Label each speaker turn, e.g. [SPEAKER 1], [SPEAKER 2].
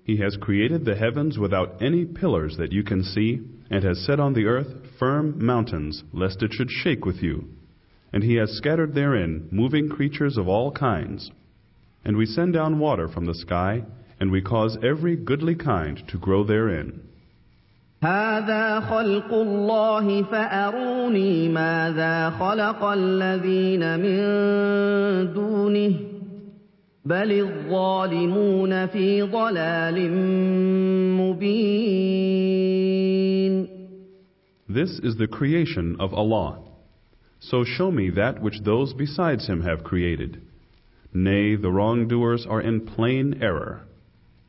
[SPEAKER 1] He has created the heavens without any pillars that you can see, and has set on the earth firm mountains, lest it should shake with you. And He has scattered therein moving creatures of all kinds. And we send down water from the sky, and we cause every goodly kind to grow therein.
[SPEAKER 2] هذا خلق الله فأروني ماذا خلق الذين من دونه بل الظالمون في ضلال مبين.
[SPEAKER 1] This is the creation of Allah. So show me that which those besides Him have created. Nay, the wrongdoers are in plain error.